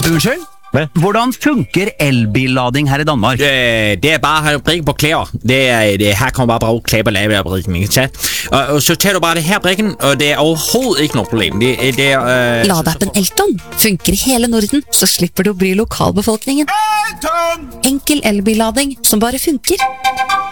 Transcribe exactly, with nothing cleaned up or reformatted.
Unnskyld? Hva? Hvordan funker elbillading her i Danmark? Øh, det er bare brikken på klæder. Det er, det, her kommer bare bruge klæber lave af brikken, ikke sant? Og, og så tager du bare det her brikken, og det er overhovedet ikke noe problem. Det, det er... Øh, Ladeappen Elton funker i hele Norden, så slipper du å bry lokalbefolkningen. Enkel elbillading som bare funker.